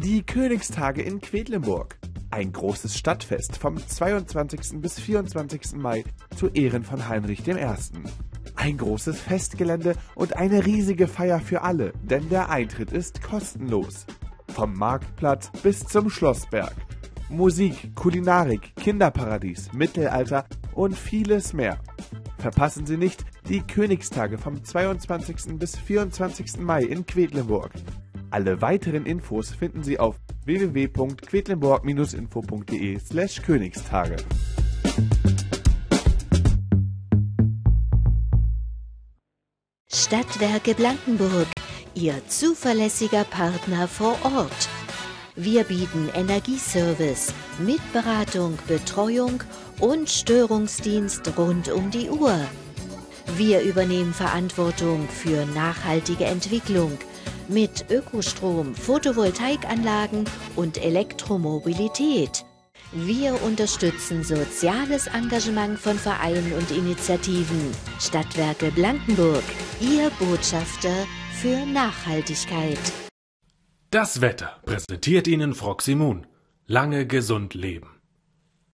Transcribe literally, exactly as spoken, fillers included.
Die Königstage in Quedlinburg. Ein großes Stadtfest vom zweiundzwanzigsten bis vierundzwanzigsten Mai zu Ehren von Heinrich der Erste. Ein großes Festgelände und eine riesige Feier für alle, denn der Eintritt ist kostenlos. Vom Marktplatz bis zum Schlossberg. Musik, Kulinarik, Kinderparadies, Mittelalter und vieles mehr. Verpassen Sie nicht die Königstage vom zweiundzwanzigsten bis vierundzwanzigsten Mai in Quedlinburg. Alle weiteren Infos finden Sie auf w w w punkt quedlinburg Bindestrich info punkt de slash Königstage. Stadtwerke Blankenburg, Ihr zuverlässiger Partner vor Ort. Wir bieten Energieservice mit Beratung, Betreuung und Störungsdienst rund um die Uhr. Wir übernehmen Verantwortung für nachhaltige Entwicklung mit Ökostrom, Photovoltaikanlagen und Elektromobilität. Wir unterstützen soziales Engagement von Vereinen und Initiativen. Stadtwerke Blankenburg, Ihr Botschafter für Nachhaltigkeit. Das Wetter präsentiert Ihnen Froximун. Lange gesund leben.